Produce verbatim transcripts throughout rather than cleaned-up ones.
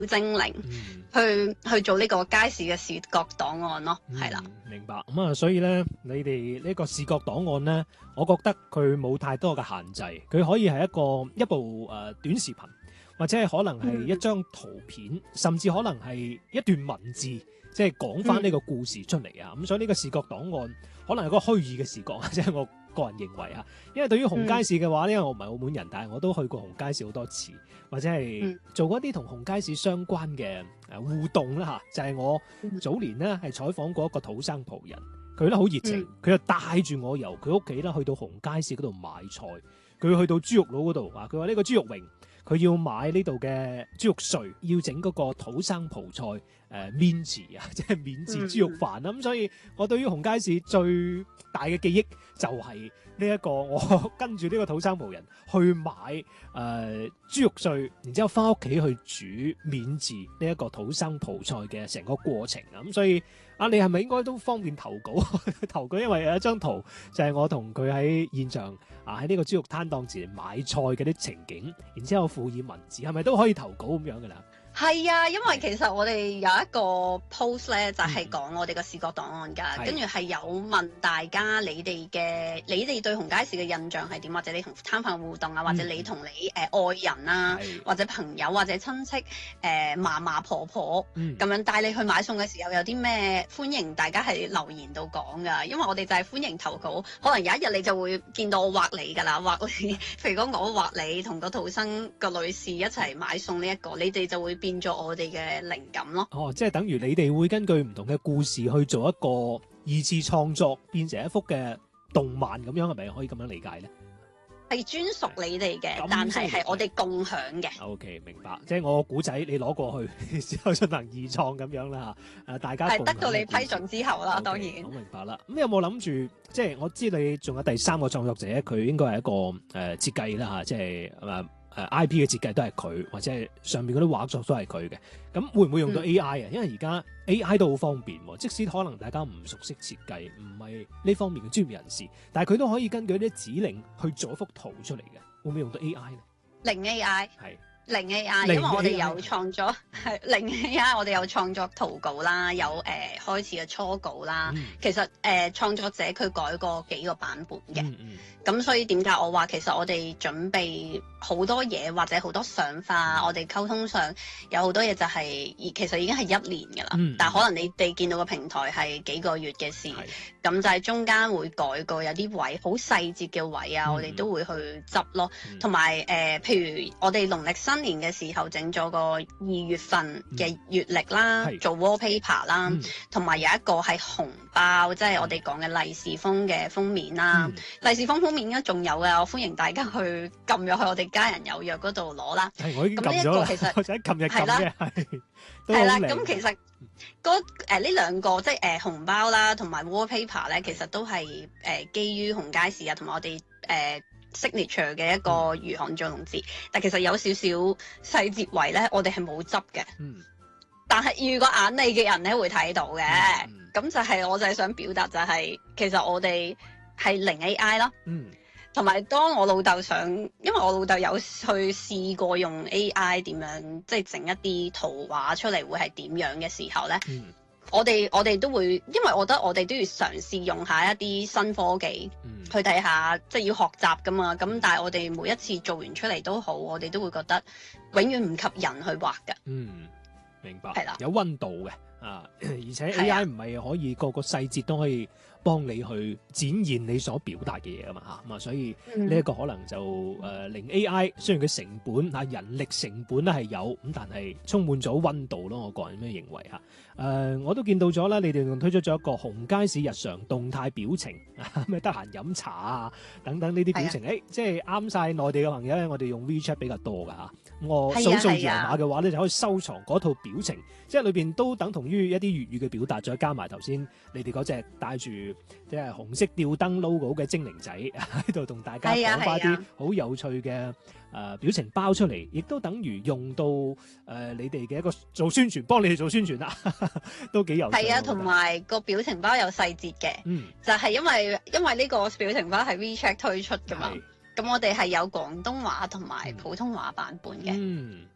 精靈、 嗯、 去去做呢個街市嘅視覺檔案咯，係、嗯、啦。 明白。咁啊，所以咧，你哋呢個視覺檔案咧，我覺得佢冇太多嘅限制，佢可以係一個一部誒、呃、短視頻，或者係可能係一張圖片，嗯、甚至可能係一段文字，即係講翻呢個故事出嚟啊。咁、嗯、所以呢個視覺檔案可能係個虛擬嘅視覺，即係我個人認為啊。因為對於紅街市嘅話咧，因為我唔係澳門人，但係我都去過紅街市好多次，或者係做過一啲同紅街市相關嘅誒互動啦嚇。就係、是、我早年咧係採訪過一個土生葡人，佢咧好熱情，佢就帶住我由佢屋企啦去到紅街市嗰度買菜。佢去到豬肉佬嗰度啊，佢話呢個豬肉榮，佢要買呢度嘅豬肉碎，要整嗰個土生葡菜誒免治啊，即係免治豬肉飯啦。咁、嗯、所以我對於紅街市最大嘅記憶就係呢一個，我跟住呢個土生葡人去買誒、呃、豬肉碎，然之後翻屋企去煮免治呢一個土生葡菜嘅成個過程啊。咁所以啊，你係咪應該都方便投稿？投稿，因為有一張圖就係我同佢喺現場啊，喺呢個豬肉攤檔前買菜嘅啲情景，然之後附以文字，係咪都可以投稿咁樣噶啦？ 係啊，因為其實我哋有一個 post 咧，就係、是、講我哋個視覺檔案㗎，跟住係有問大家你哋嘅，你哋對紅街市嘅印象係點，或者你同攤販互動啊，或者你同你誒、呃、愛人啊，或者朋友或者親戚誒嫲嫲婆婆咁、嗯、樣帶你去買餸嘅時候，有啲咩歡迎大家係留言度講㗎，因為我哋就係歡迎投稿，可能有一日你就會見到我畫你㗎啦，畫你，譬如講我畫你同個土生個女士一齊買餸呢一個，你哋就會變咗我哋嘅靈感咯。 哦，即係等於你哋會根據唔同嘅故事去做一個二次創作，變成一幅嘅動漫咁樣，係咪可以咁樣理解咧？ 係專屬你哋嘅，但係係我哋共享嘅。 OK， 明白。即係我個古仔你攞過去之後進行二創咁樣啦嚇。誒，大家係得到你批准之後啦，okay，當然。 我明白啦。咁有冇諗住？即係我知你仲有第三個創作者，佢應該係一個誒、呃、設計啦嚇，即係誒。誒 I P 嘅設計都係佢，或者係上面嗰啲畫作都係佢嘅。咁會唔會用到 A I 啊、嗯？因為而家 A I 都好方便，即使可能大家唔熟悉設計，唔係呢方面嘅專業人士，但係佢都可以根據啲指令去做一幅圖出嚟嘅。會唔會用到 A I 咧？ 零 A I 係。 零 A I， 因為我哋有創作係零 A I， 我哋有創作圖稿啦，有誒、呃、開始嘅初稿啦。嗯、其實誒、呃、創作者佢改過幾個版本嘅，咁、嗯嗯、所以點解我話其實我哋準備好多嘢或者好多想法，嗯、我哋溝通上有好多嘢就係、是、其實已經係一年㗎啦。嗯、但係可能你哋見到個平台係幾個月嘅事，咁、嗯、就係中間會改過有啲位好細節嘅位啊，嗯、我哋都會去執咯。同埋誒，譬如我哋農曆新年嘅時候整咗個二月份嘅月曆啦，嗯、做 wallpaper 啦，同、嗯、埋有一個係紅包，即、就、係、是、我哋講嘅利是封嘅封面啦。嗯、利是封封面應該仲有嘅，我歡迎大家去撳入去我哋家人有約嗰度攞啦。 係，我已經撳咗啦。其實我就喺琴日撳嘅，係係啦。咁其實嗰誒呢兩個即係誒、呃、紅包啦，同埋 wallpaper 咧，其實都係誒、呃、基於紅街市啊，同埋我哋誒。呃signature 嘅一個魚行做龍字，嗯、但其實有少少細節位咧，我哋係冇執嘅。嗯，但係如果眼利嘅人咧會睇到嘅，咁、嗯、就係我就係想表達就係、是，其實我哋係零 A I 咯。嗯，同埋當我老豆想，因為我老豆有去試過用 A I 點樣，即係整一啲圖畫出嚟會係點樣嘅時候咧。嗯我哋我哋都會，因為我覺得我哋都要嘗試用下一啲新科技、嗯、去睇下，即係要學習噶嘛。咁但係我哋每一次做完出嚟都好，我哋都會覺得永遠唔及人去畫㗎。嗯， 明白。係啦，有溫度嘅啊，而且 A I 唔係可以個個細節都可以幫你去展現你所表達嘅嘢啊嘛嚇，咁啊所以呢一個可能就誒零 A I， 雖然佢成本啊人力成本咧係有咁，但係充滿咗溫度咯。我個人咁樣認為嚇。誒、呃，我都見到咗啦，你哋仲推出咗一個紅街市日常動態表情，咩得閒飲茶啊等等呢啲表情，誒、欸，即係啱晒內地嘅朋友咧，我哋用 WeChat 比較多噶嚇。我掃掃二維碼嘅話咧，就可以收藏嗰套表情，即係裏邊都等同於一啲粵語嘅表達，再加埋頭先你哋嗰隻帶住即係紅色吊燈 logo 嘅精靈仔喺度同大家講翻啲好有趣嘅。誒、呃、表情包出嚟，亦都等於用到誒、呃、你哋嘅一個做宣傳，幫你哋做宣傳啦，都幾有趣。 係啊，同埋個表情包有細節嘅，嗯，就係、是、因為因為呢個表情包係 WeChat 推出㗎嘛，咁我哋係有廣東話同埋普通話版本嘅，嗯，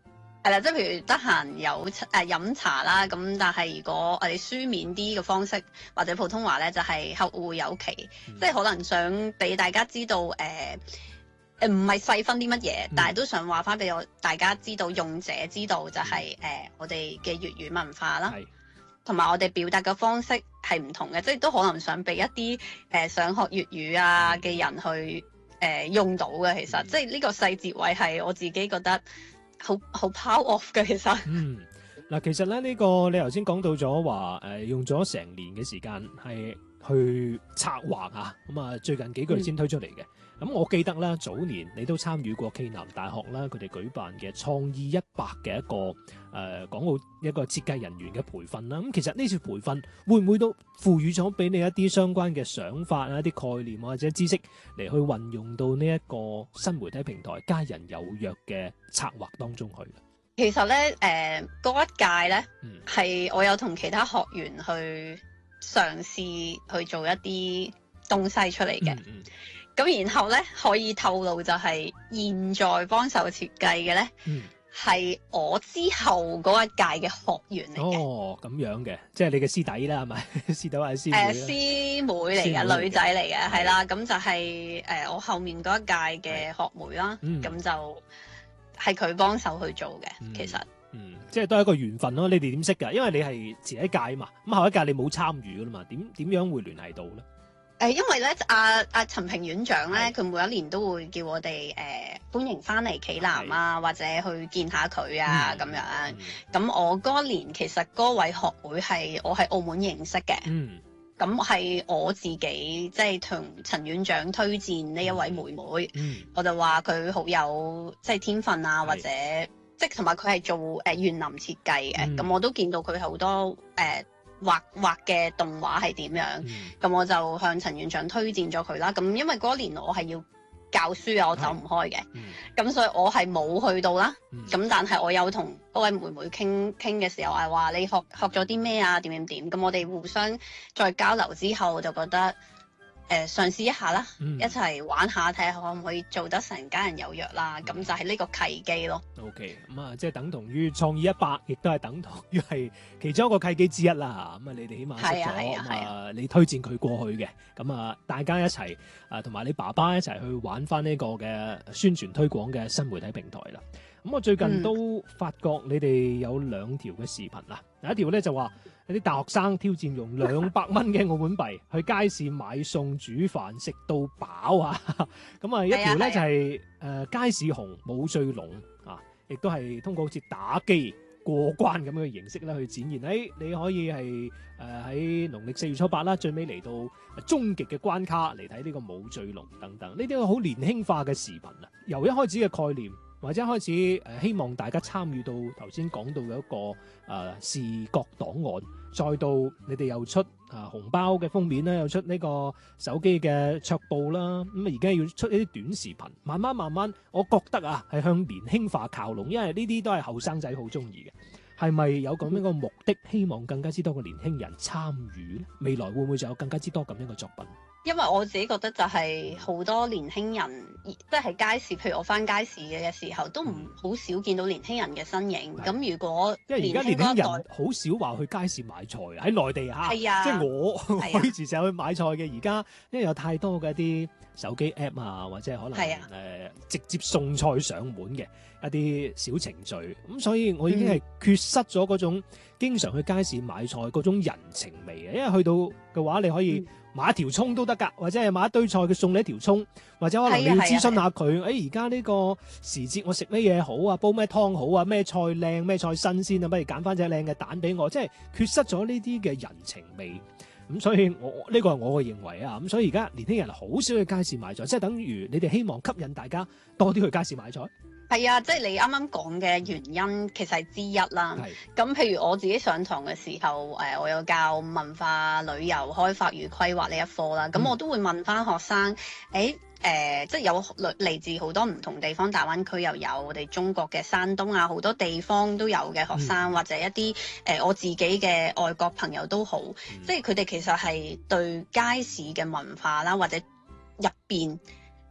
係啦，即係譬如得閒有誒、呃、飲茶啦，咁但係如果我哋書面啲嘅方式或者普通話咧，就係、是、客戶有期，嗯、即係可能想俾大家知道誒誒唔係細分啲乜嘢，嗯、但係都想話翻俾我大家知道，用者知道就係、是、誒、呃、我哋嘅粵語文化啦，同埋是我哋表達嘅方式係唔同嘅，即係都可能想俾一啲誒、呃、想學粵語啊嘅人去誒、呃、用到嘅，其實、嗯、即係呢個細節位係我自己覺得。好好 power off 嘅其實。嗯， 嗱，其實咧呢、呢個你頭先講到咗話誒，用咗成年嘅時間係去策劃啊，咁啊最近幾個月先推出嚟嘅。咁、嗯、我記得啦，早年你都參與過暨南大學啦，佢哋舉辦嘅創意一百嘅一個誒、呃、港澳一個設計人員嘅培訓啦。咁其實呢次培訓會唔會都賦予咗俾你一啲相關嘅想法啊、一啲概念或者知識嚟去運用到呢一個新媒體平台家人有約嘅策劃當中去？ 其實咧，誒、呃、嗰一屆咧係、嗯、我有同其他學員去嘗試去做一啲東西出嚟嘅。嗯嗯咁然後咧可以透露就係現在幫手設計嘅咧，係、嗯、我之後嗰一屆嘅學員嚟嘅。哦， 咁樣嘅，即係你嘅師弟啦，係咪？師弟或者師妹？誒、 呃，師妹嚟嘅，女仔嚟嘅，係啦。咁就係、是、誒、呃、我後面嗰一屆嘅學妹啦。咁、嗯、就係佢幫手去做嘅，嗯、其實。 嗯，即係都係一個緣分咯。你哋點識㗎？因為你係前一屆嘛，咁後一屆你冇參與㗎啦嘛，點點樣會聯繫到咧？ 誒，因為咧，阿阿陳平院長咧，佢每一年都會叫我哋誒、呃、歡迎翻嚟暨南啊，或者去見下佢啊咁、嗯、樣。咁、嗯、我嗰年其實嗰位學會係我喺澳門認識嘅。嗯。咁係我自己即係同陳院長推薦呢一位妹妹。嗯。我就話佢好有即係天分啊，或者即係同埋佢係做誒園林設計嘅。咁、嗯、我都見到佢好多誒。呃畫畫嘅動畫係點樣？咁、嗯、我就向陳院長推薦咗佢啦。咁因為嗰年我係要教書啊，我走唔開嘅。咁、嗯、所以我係冇去到啦。咁、嗯、但係我有同嗰位妹妹傾傾嘅時候係話你學學咗啲咩啊？點點點。咁我哋互相再交流之後就覺得。誒、呃、嘗試一下啦，嗯、一齊玩下睇下可唔可以做得成家人有約啦，咁、嗯、就係呢個契機咯。OK，咁啊，即係等同於創意一百，亦都係等同於係其中一個契機之一啦。咁啊，你哋起碼識咗，咁啊，啊你推薦佢過去嘅，咁啊，大家一齊啊，同埋你爸爸一齊去玩翻呢個嘅宣傳推廣嘅新媒體平台啦。咁我最近都發覺你哋有兩條嘅視頻啦，第、嗯、一條咧就話有啲大學生挑戰用兩百蚊嘅澳門幣去街市買餸煮飯食到飽啊！咁啊一條咧就係、是、誒、呃、街市紅冇醉龍啊，亦都係通過好似打機過關咁樣嘅形式咧去展現。誒、哎、你可以係誒喺農曆四月初八啦，最尾嚟到終極嘅關卡嚟睇呢個冇醉龍等等，呢啲好年輕化嘅視頻啊，由一開始嘅概念。或者一開始誒、呃、希望大家參與到頭先講到嘅一個誒、呃、視覺檔案，再到你哋又出啊、呃、紅包嘅封面啦，又出呢個手機嘅桌布啦，咁啊而家要出一啲短視頻，慢慢慢慢，我覺得啊係向年輕化靠攏，因為呢啲都係後生仔好中意嘅。係咪有咁樣個目的，希望更加之多嘅年輕人參與咧？未來會唔會仲有更加之多咁樣嘅作品？ 因為我自己覺得就係好多年輕人，即係街市，譬如我返街市嘅時候，都唔好、嗯、少見到年輕人嘅身影。咁的如果因為而家年輕人好少話去街市買菜，喺內地嚇，的即係我的我以前成日去買菜嘅。而家因為有太多嘅一啲手機 app 啊，或者可能誒的、呃、直接送菜上門嘅一啲小程序，咁所以我已經係缺失咗嗰種經常去街市買菜嗰種人情味嘅。因為去到嘅話，你可以買一條葱都得㗎，或者係買一堆菜佢送你一條葱，或者可能你要諮詢下佢，誒而家呢個時節我食乜嘢好啊，煲咩湯好啊，咩菜靚咩菜新鮮啊，不如揀翻隻靚嘅蛋俾我，即係缺失咗呢啲嘅人情味。咁所以我呢個係我嘅認為啊，咁所以而家年輕人好少去街市買菜，即係等於你哋希望吸引大家多啲去街市買菜。 係啊，即係你啱啱講嘅原因，其實係之一啦。咁是譬如我自己上堂嘅時候，誒我有教文化旅遊開發與規劃呢一科啦。咁、嗯、我都會問翻學生，誒、欸、誒、呃，即係有嚟自好多唔同地方，大灣區又有我哋中國嘅山東啊，好多地方都有嘅學生，嗯、或者一啲誒、呃、我自己嘅外國朋友都好，嗯、即係佢哋其實係對街市嘅文化啦，或者入邊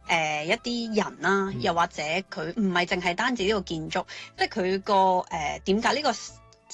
呃、一啲人啦，又或者佢唔係淨係單止呢個建築，即係佢個誒點解呢個